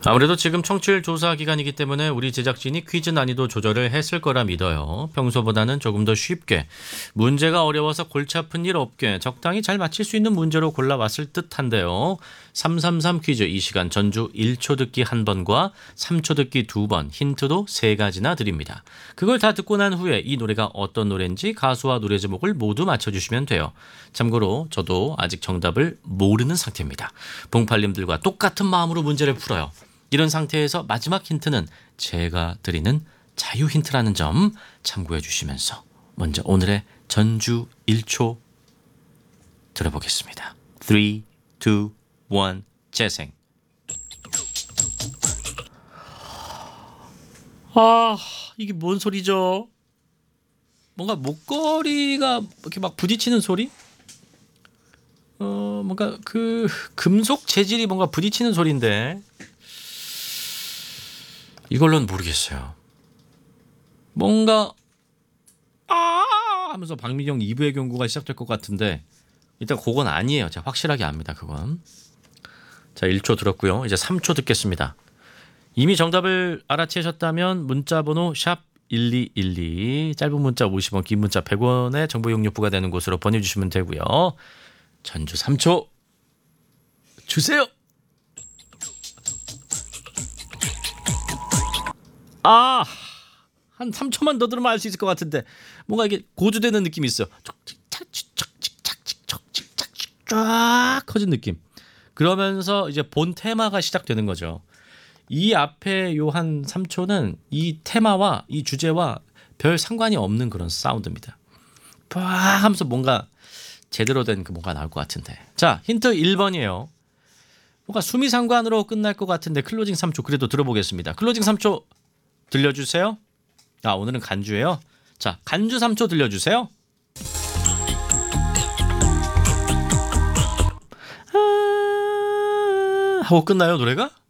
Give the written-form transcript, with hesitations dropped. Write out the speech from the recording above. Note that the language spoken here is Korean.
아무래도 지금 청취율 조사 기간이기 때문에 우리 제작진이 퀴즈 난이도 조절을 했을 거라 믿어요. 평소보다는 조금 더 쉽게, 문제가 어려워서 골치 아픈 일 없게 적당히 잘 맞힐 수 있는 문제로 골라왔을 듯한데요. 333 퀴즈, 이 시간 전주 1초 듣기 1번과 3초 듣기 2번, 힌트도 3가지나 드립니다. 그걸 다 듣고 난 후에 이 노래가 어떤 노래인지 가수와 노래 제목을 모두 맞춰주시면 돼요. 참고로 저도 아직 정답을 모르는 상태입니다. 봉팔님들과 똑같은 마음으로 문제를 풀어요. 이런 상태에서 마지막 힌트는 제가 드리는 자유 힌트라는 점 참고해 주시면서 먼저 오늘의 전주 1초 들어보겠습니다. 3, 2, 1, 재생. 아, 이게 뭔 소리죠? 뭔가 목걸이가 이렇게 막 부딪히는 소리? 뭔가 그 금속 재질이 뭔가 부딪히는 소리인데 이걸로는 모르겠어요. 뭔가 하면서 박민영 2부의 경고가 시작될 것 같은데 일단 그건 아니에요. 제가 확실하게 압니다. 그건. 자, 1초 들었고요. 이제 3초 듣겠습니다. 이미 정답을 알아채셨다면 문자번호 샵 1212, 짧은 문자 50원, 긴 문자 100원의 정보 용료 부과되는 곳으로 보내주시면 되고요. 전주 3초 주세요. 한 3초만 더 들으면 알 수 있을 것 같은데 뭔가 이게 고조되는 느낌이 있어요. 쫙 커진 느낌. 그러면서 이제 본 테마가 시작되는 거죠. 이 앞에 요 한 3초는 이 테마와 이 주제와 별 상관이 없는 그런 사운드입니다. 빡 하면서 뭔가 제대로 된 그 뭔가 나올 것 같은데. 자, 힌트 1번이에요. 뭔가 수미상관으로 끝날 것 같은데 클로징 3초 그래도 들어보겠습니다. 클로징 3초 들려주세요. 오늘은 간주예요. 자, 간주 3초 들려주세요. 하고 끝나요, 노래가?